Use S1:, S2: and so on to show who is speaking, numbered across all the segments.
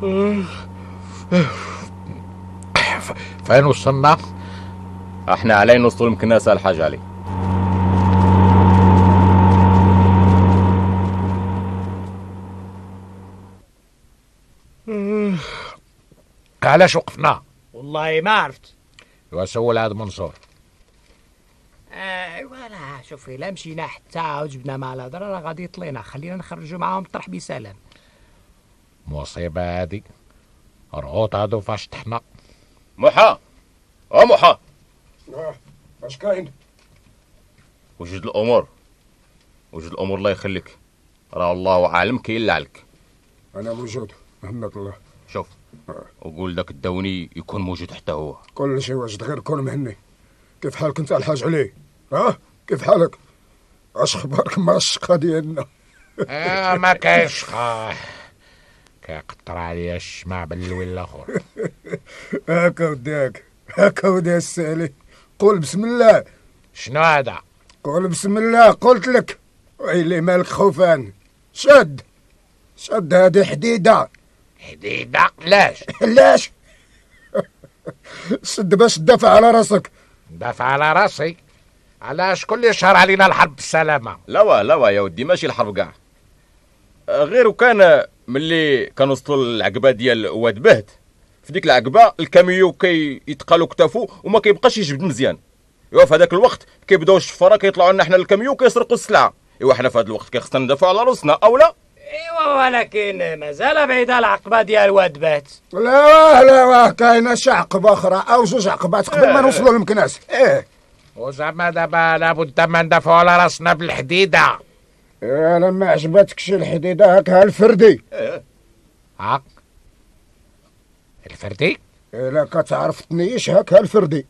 S1: فين وصلنا؟
S2: احنا علي نوصل المكناسة الحاج علي.
S1: علاش وقفنا؟
S3: والله ما عرفت.
S1: وسول هذا منصور.
S3: ولا شوفي، لا مشينا حتى وجبنا مع الهضره راه غادي يطلينا، خلينا نخرجوا معاهم الطرح بسلام.
S1: مصيبه هادي، رغوط هادو فاش طحنا.
S2: محا محا،
S4: اش كاين؟
S2: وجد الامور الله يخليك، راه الله اعلم كاين لعلك.
S4: انا موجود مهنك الله.
S2: شوف وقول داك الدوني يكون موجود حتى هو.
S4: كل شيء واجد غير كون مهني. كيف حالك انت الحاج علي؟ كيف حالك؟ اش خبارك مع الشقه ديالنا؟
S1: ما كاينش شقه، كيقطر عليا الشمع باللوي الاخر.
S4: هاكا ودي السالي، قول بسم الله.
S1: شنو هذا؟
S4: قول بسم الله قلت لك. ويلي مالك خوفان؟ شد هذه حديده.
S1: حديده؟ علاش؟
S4: شد باش تدافع على راسك.
S1: دافع على راسي؟ علاش كل يشهر علينا الحرب بالسلامه؟
S2: لا يا ودي ماشي الحرب كاع، غير وكان ملي كنوصلوا للعقبه ديال واد بهت، في ديك العقبه الكاميو كيتقالوا كتافو وما كيبقاش يجبد مزيان. ايوا في هذاك الوقت كيبداو الشفاره كيطلعوا لنا حنا الكاميو كيسرقوا السلعه. ايوا حنا في هذا الوقت كيخصنا ندافعوا على راسنا او لا؟
S3: ايوا ولكن مازال بعيده العقبه ديال واد بهت.
S4: لا كاينه شي عقبه اخرى او جوج عقبات قبل ما نوصلوا للمكناس.
S1: وزعما دابا لابد ما ندافعوا على راسنا بالحديده.
S4: انا ما عجبتكش الحديده هكا الفردي.
S1: الفردي؟
S4: الا كتعرف تنيش هكا الفردي.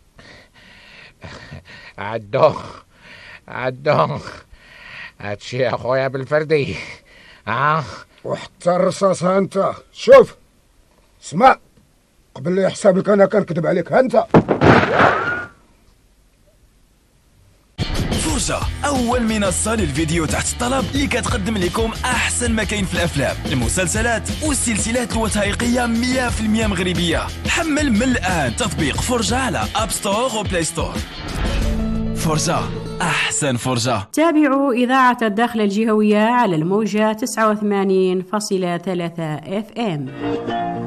S1: عدو هادشي اخويا بالفردي.
S4: وحتى الرصاصه انت. شوف اسمع، قبل لا يحسب لك انا كنكذب عليك. انت
S5: فرجة، أول منصة للفيديو تحت الطلب اللي كتقدم لكم أحسن ما كاين في الأفلام، المسلسلات والسلسلات الوثائقية 100% مغربية. حمل من الآن تطبيق فرجة على أب ستور وبلاي ستور. فرجة، أحسن فرجة.
S6: تابعوا إذاعة الداخل الجهوية على الموجة 89.3 FM.